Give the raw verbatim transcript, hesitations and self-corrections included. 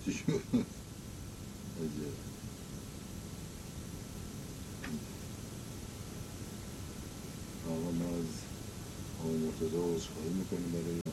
چی شد؟ آقا ما از آقای مرتضی عذرخواهی میکنیم برای